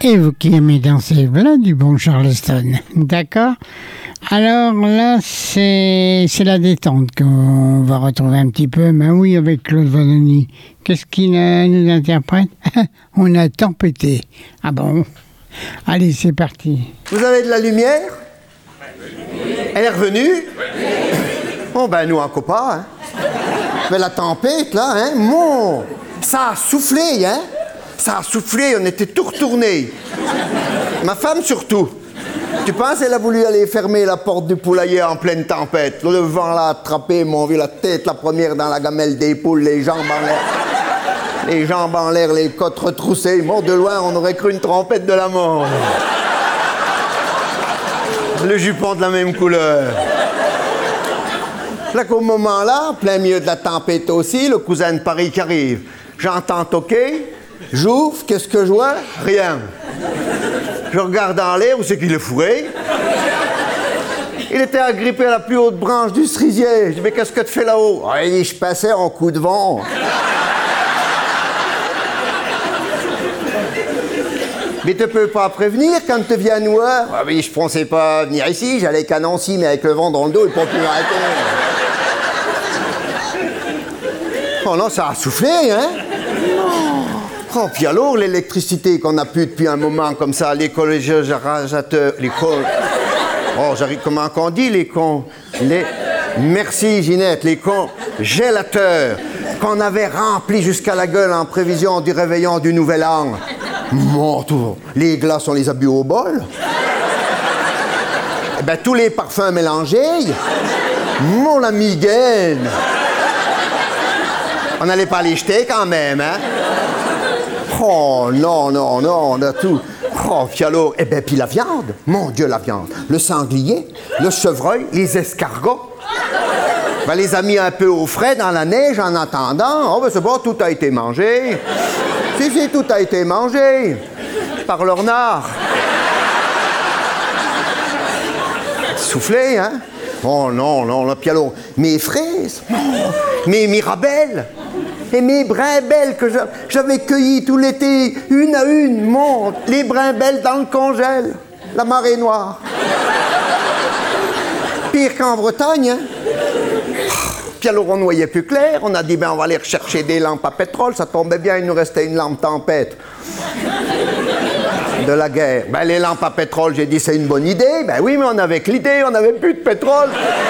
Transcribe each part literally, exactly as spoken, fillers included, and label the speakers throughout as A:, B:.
A: Et vous qui aimez danser, voilà du bon Charleston, d'accord? Alors là, c'est c'est la détente qu'on va retrouver un petit peu. Ben oui, avec Claude Vanoni. Qu'est-ce qu'il euh, nous interprète? On a tempêté. Ah bon? Allez, c'est parti.
B: Vous avez de la lumière? Elle est revenue? Bon, ben nous, encore pas, hein. Mais la tempête, là, hein, mon... Ça a soufflé, hein. Ça a soufflé, on était tout retournés. Ma femme, surtout. Tu penses qu'elle a voulu aller fermer la porte du poulailler en pleine tempête? Le vent l'a attrapé, m'ont vu la tête, la première dans la gamelle des poules, les jambes en l'air. Les jambes en l'air, les côtes retroussées. Mort de loin, on aurait cru une trompette de la mort. Le jupon de la même couleur. Là qu'au moment-là, plein milieu de la tempête aussi, le cousin de Paris qui arrive. J'entends toquer, j'ouvre, qu'est-ce que je vois? Rien. Je regarde en l'air, où c'est qu'il est fourré? Il était agrippé à la plus haute branche du cerisier. Je dis, mais qu'est-ce que tu fais là-haut? Ah, il dit, je passais en coup de vent. Mais tu peux pas prévenir quand tu viens nous voir? Ah oui, je pensais pas venir ici, j'allais qu'à Nancy, mais avec le vent dans le dos, il ne peut plus m'arrêter. Oh non, ça a soufflé, hein? Oh, puis alors, l'électricité qu'on n'a plus depuis un moment comme ça, les congélateurs, les con... Oh, j'arrive, comment qu'on dit, les con... Les... Merci, Ginette, les congélateurs qu'on avait remplis jusqu'à la gueule en prévision du réveillon du Nouvel An. Mon tout, les glaces, on les a bu au bol. Eh ben, tous les parfums mélangés. Mon ami gaine. On n'allait pas les jeter quand même, hein? Oh non, non, non, on a tout. Oh, puis alors, eh bien, puis la viande. Mon Dieu, la viande. Le sanglier, le chevreuil, les escargots. Ben, les a mis un peu au frais dans la neige en attendant. Oh, ben c'est bon, tout a été mangé. Si, si, tout a été mangé. Par l'ornard. Soufflé, hein? Oh non, non, là, puis alors, mes fraises, oh, mes mirabelles. Et mes brimbelles que j'avais cueillies tout l'été, une à une, monte, les brimbelles dans le congèle, la marée noire. Pire qu'en Bretagne, hein? Puis alors on ne voyait plus clair, on a dit, ben on va aller rechercher des lampes à pétrole, ça tombait bien, il nous restait une lampe tempête. De la guerre. Ben les lampes à pétrole, j'ai dit, c'est une bonne idée. Ben oui, mais on avait que l'idée, on n'avait plus de pétrole.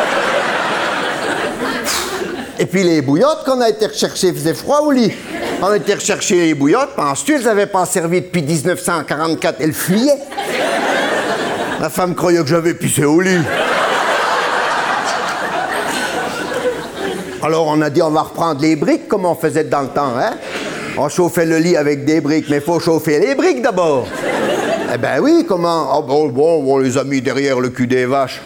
B: Et puis les bouillottes qu'on a été rechercher, faisait froid au lit. On a été rechercher les bouillottes, penses-tu, elles n'avaient pas servi depuis dix-neuf cent quarante-quatre, elles fuyaient. La femme croyait que j'avais pissé au lit. Alors on a dit, on va reprendre les briques comme on faisait dans le temps, hein? On chauffait le lit avec des briques, mais il faut chauffer les briques d'abord. Eh ben oui, comment? Oh bon, bon, on les a mis derrière le cul des vaches.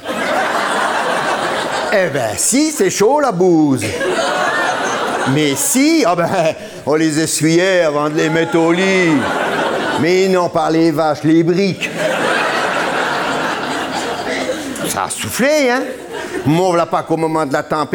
B: Eh ben si, c'est chaud la bouse. Mais si, ah ben, on les essuyait avant de les mettre au lit. Mais non, pas les vaches, les briques. Ça a soufflé, hein? M'ouvre la pas qu'au moment de la tempête.